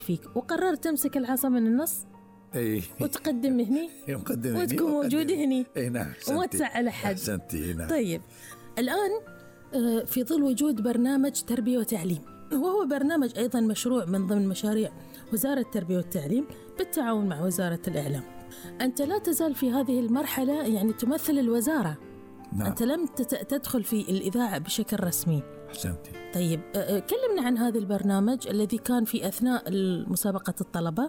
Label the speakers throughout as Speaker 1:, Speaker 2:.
Speaker 1: فيك وقررت تمسك العصا من النص
Speaker 2: اي
Speaker 1: وتقدم هني وتكون موجود هني.
Speaker 2: اي نعم،
Speaker 1: وما تزعل أحد.
Speaker 2: أحسنتي. نعم.
Speaker 1: طيب الآن في ظل وجود برنامج تربية وتعليم، وهو برنامج أيضا مشروع من ضمن مشاريع وزارة التربية والتعليم بالتعاون مع وزارة الإعلام، أنت لا تزال في هذه المرحلة يعني تمثل الوزارة.
Speaker 2: نعم.
Speaker 1: أنت لم تدخل في الإذاعة بشكل رسمي.
Speaker 2: أحسنتي.
Speaker 1: طيب كلمنا عن هذا البرنامج الذي كان في أثناء مسابقة الطلبة،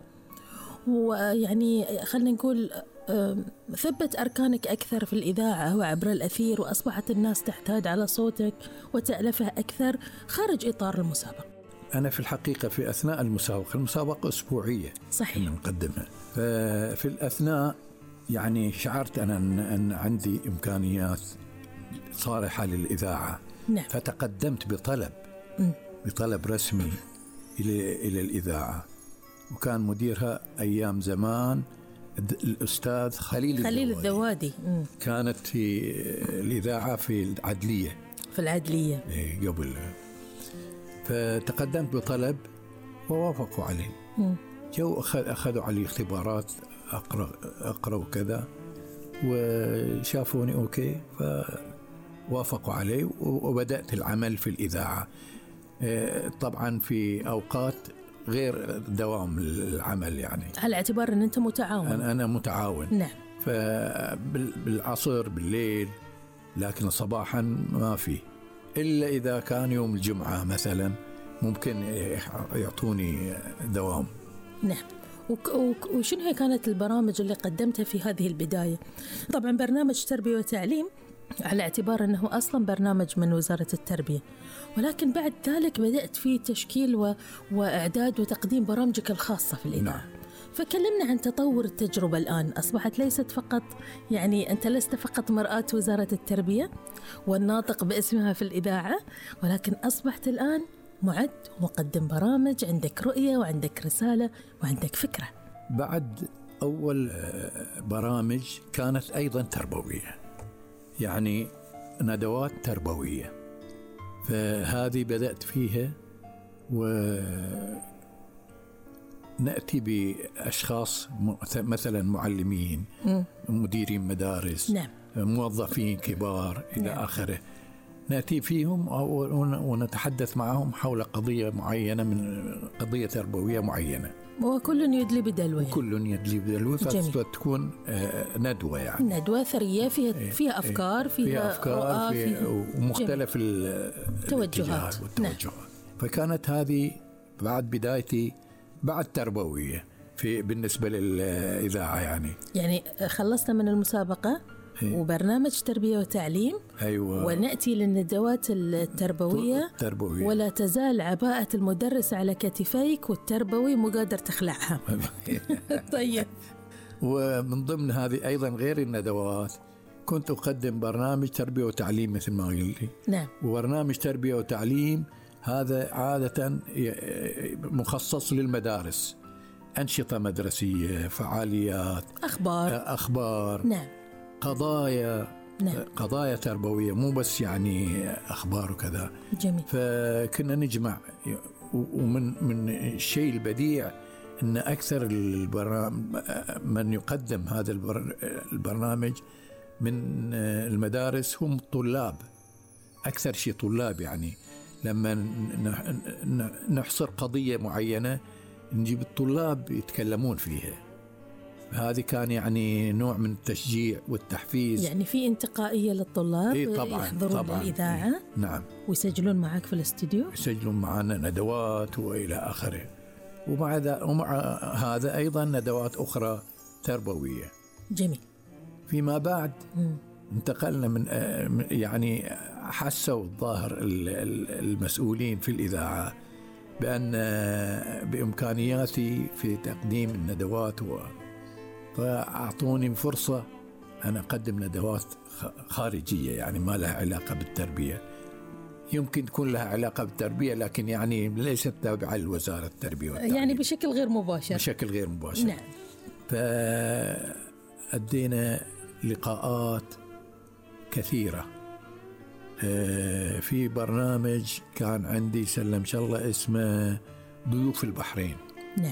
Speaker 1: ويعني خلينا نقول ثبت أركانك أكثر في الإذاعة وعبر الأثير، وأصبحت الناس تحتاج على صوتك وتألفه أكثر خارج إطار المسابقة.
Speaker 2: أنا في الحقيقة في أثناء المسابقة أسبوعية
Speaker 1: صحيح
Speaker 2: نقدمها، ففي الأثناء يعني شعرت أنا أن عندي إمكانيات صالحة للإذاعة.
Speaker 1: نعم.
Speaker 2: فتقدمت بطلب رسمي إلى الإذاعة، وكان مديرها أيام زمان الأستاذ خليل الذوادي. كانت في الإذاعة في العدلية. قبل، فتقدمت بطلب ووافقوا عليه. جو أخذوا علي اختبارات أقرأ وكذا، وشافوني أوكي فوافقوا عليه، وبدأت العمل في الإذاعة. طبعا في أوقات غير دوام العمل، يعني
Speaker 1: على اعتبار أن أنت متعاون.
Speaker 2: أنا متعاون.
Speaker 1: نعم.
Speaker 2: فبالعصر بالليل، لكن صباحا ما فيه، إلا إذا كان يوم الجمعة مثلا ممكن يعطوني دوام.
Speaker 1: نعم. وشنو هي كانت البرامج اللي قدمتها في هذه البداية؟ طبعا برنامج تربية وتعليم على اعتبار أنه أصلا برنامج من وزارة التربية، ولكن بعد ذلك بدأت في تشكيل وإعداد وتقديم برامجك الخاصة في الإذاعة.
Speaker 2: نعم.
Speaker 1: فكلمنا عن تطور التجربة الآن، أصبحت ليست فقط يعني أنت لست فقط مرآة وزارة التربية والناطق باسمها في الإذاعة، ولكن أصبحت الآن معد ومقدم برامج، عندك رؤية وعندك رسالة وعندك فكرة.
Speaker 2: بعد أول برامج كانت أيضا تربوية، يعني ندوات تربوية، فهذه بدأت فيها، ونأتي بأشخاص مثلا معلمين، مديرين مدارس.
Speaker 1: نعم.
Speaker 2: موظفين كبار إلى
Speaker 1: نعم.
Speaker 2: آخره، نأتي فيهم ونتحدث معهم حول قضية معينة، من قضية تربوية معينة،
Speaker 1: وكل يدلي بدلوه.
Speaker 2: فتكون ندوة، يعني
Speaker 1: ندوة ثرية فيها أفكار، فيها
Speaker 2: ومختلف التوجهات والتوجهات. فكانت هذه بعد بدايتي بعد تربوية بالنسبة للإذاعة. يعني
Speaker 1: خلصنا من المسابقة وبرنامج تربية وتعليم.
Speaker 2: أيوة.
Speaker 1: ونأتي للندوات التربوية. ولا تزال عباءة المدرس على كتفيك، والتربوي مو قادر تخلعها. طيب.
Speaker 2: ومن ضمن هذه أيضا غير الندوات كنت أقدم برنامج تربية وتعليم مثل ما قلت.
Speaker 1: نعم.
Speaker 2: وبرنامج تربية وتعليم هذا عادة مخصص للمدارس، أنشطة مدرسية، فعاليات، أخبار.
Speaker 1: نعم.
Speaker 2: قضايا تربوية، مو بس يعني أخبار وكذا.
Speaker 1: جميل.
Speaker 2: فكنا نجمع، ومن الشيء البديع أن أكثر من يقدم هذا البرنامج من المدارس هم الطلاب، أكثر شيء طلاب. يعني لما نحصر قضية معينة نجيب الطلاب يتكلمون فيها. هذه كان يعني نوع من التشجيع والتحفيز،
Speaker 1: يعني في انتقائية للطلاب.
Speaker 2: طبعا
Speaker 1: يحضرون الإذاعة.
Speaker 2: نعم.
Speaker 1: ويسجلون معك في الاستوديو،
Speaker 2: يسجلون معنا ندوات وإلى آخره. ومع هذا أيضا ندوات أخرى تربوية.
Speaker 1: جميل.
Speaker 2: فيما بعد انتقلنا من يعني حسوا الظاهر المسؤولين في الإذاعة بأن بإمكانياتي في تقديم الندوات، فأعطوني فرصة أن أقدم ندوات خارجية، يعني ما لها علاقة بالتربية. يمكن تكون لها علاقة بالتربية، لكن يعني ليست تابعة لوزارة التربية والتعليم،
Speaker 1: يعني بشكل غير مباشر.
Speaker 2: نعم. فأدينا لقاءات كثيرة. في برنامج كان عندي سلم شاء الله اسمه ضيوف البحرين.